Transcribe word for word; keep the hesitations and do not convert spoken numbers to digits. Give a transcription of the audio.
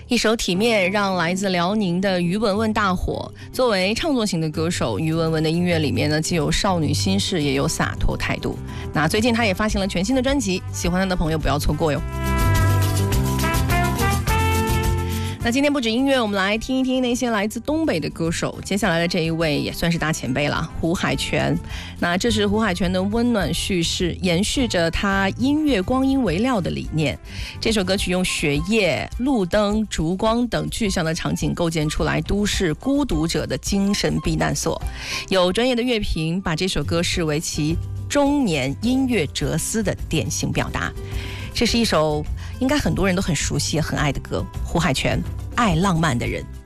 一首《体面》让来自辽宁的于文文大火。作为唱作型的歌手，于文文的音乐里面呢，既有少女心事，也有洒脱态度。那最近他也发行了全新的专辑，喜欢他的朋友不要错过哟。那今天不止音乐，我们来听一听那些来自东北的歌手。接下来的这一位也算是大前辈了，胡海泉。那这是胡海泉的温暖叙事，延续着他音乐光阴为料的理念。这首歌曲用雪夜、路灯、烛光等具象的场景构建出来都市孤独者的精神避难所。有专业的乐评把这首歌视为其中年音乐哲思的典型表达。这是一首应该很多人都很熟悉、很爱的歌，胡海泉《爱浪漫的人》。